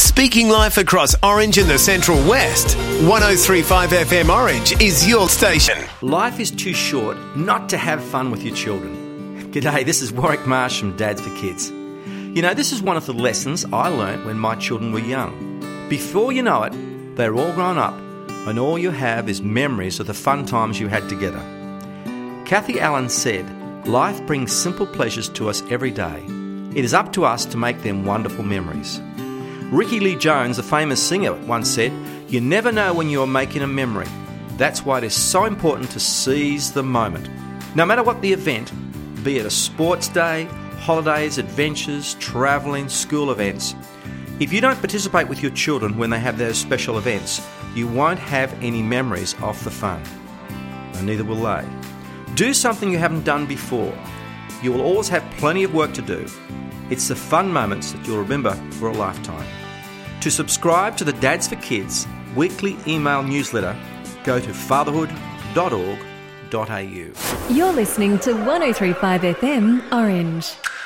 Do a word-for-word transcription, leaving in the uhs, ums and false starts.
Speaking life across Orange and the Central West, one oh three point five F M Orange is your station. Life is too short not to have fun with your children. G'day, this is Warwick Marsh from Dads for Kids. You know, this is one of the lessons I learnt when my children were young. Before you know it, they're all grown up, and all you have is memories of the fun times you had together. Kathy Allen said, "Life brings simple pleasures to us every day. It is up to us to make them wonderful memories." Ricky Lee Jones, a famous singer, once said, "You never know when you are making a memory. That's why it is so important to seize the moment." No matter what the event, be it a sports day, holidays, adventures, travelling, school events, if you don't participate with your children when they have those special events, you won't have any memories of the fun. And neither will they. Do something you haven't done before. You will always have plenty of work to do. It's the fun moments that you'll remember for a lifetime. To subscribe to the Dads for Kids weekly email newsletter, go to fatherhood dot org dot a u. You're listening to one oh three point five F M Orange.